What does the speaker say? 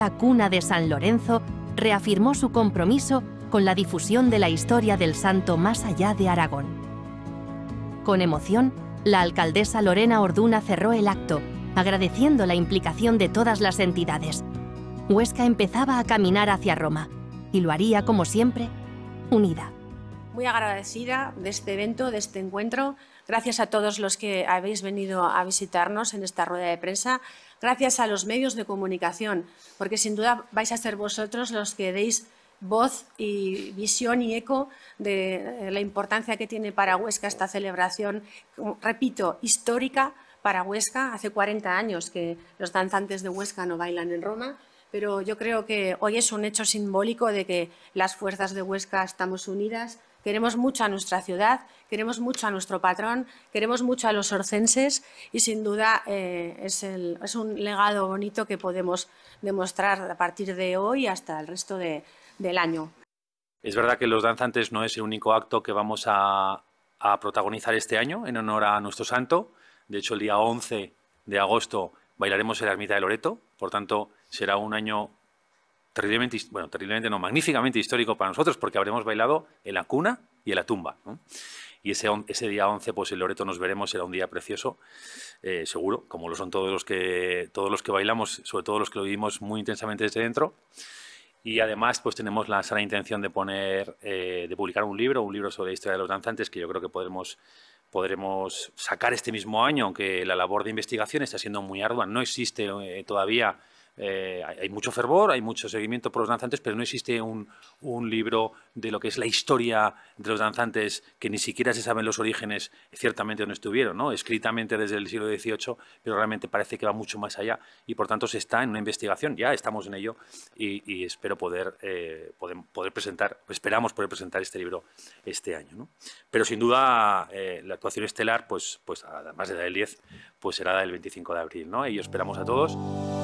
La cuna de San Lorenzo reafirmó su compromiso con la difusión de la historia del santo más allá de Aragón. Con emoción, la alcaldesa Lorena Orduna cerró el acto, agradeciendo la implicación de todas las entidades. Huesca empezaba a caminar hacia Roma, y lo haría, como siempre, unida. Muy agradecida de este evento, de este encuentro. Gracias a todos los que habéis venido a visitarnos en esta rueda de prensa. Gracias a los medios de comunicación, porque sin duda vais a ser vosotros los que deis voz y visión y eco de la importancia que tiene para Huesca esta celebración, repito, histórica para Huesca. Hace 40 años que los danzantes de Huesca no bailan en Roma, pero yo creo que hoy es un hecho simbólico de que las fuerzas de Huesca estamos unidas. Queremos mucho a nuestra ciudad, queremos mucho a nuestro patrón, queremos mucho a los orcenses y sin duda es un legado bonito que podemos demostrar a partir de hoy hasta el resto del año. Es verdad que los danzantes no es el único acto que vamos a protagonizar este año en honor a nuestro santo. De hecho, el día 11 de agosto bailaremos en la ermita de Loreto, por tanto será un año magníficamente histórico para nosotros, porque habremos bailado en la cuna y en la tumba, ¿no? Y ese día 11, pues en Loreto nos veremos, será un día precioso, seguro, como lo son todos los que bailamos, sobre todo los que lo vivimos muy intensamente desde dentro. Y además, pues tenemos la sana intención de publicar un libro sobre la historia de los danzantes, que yo creo que podremos sacar este mismo año, aunque la labor de investigación está siendo muy ardua. No existe todavía. Hay mucho fervor, hay mucho seguimiento por los danzantes, pero no existe un libro de lo que es la historia de los danzantes, que ni siquiera se saben los orígenes ciertamente donde estuvieron, ¿no? Escritamente desde el siglo XVIII, pero realmente parece que va mucho más allá y por tanto se está en una investigación, ya estamos en ello y espero esperamos poder presentar este libro este año, ¿no? Pero sin duda la actuación estelar, pues además de la del 10, pues será la del 25 de abril, ¿no? Y esperamos a todos.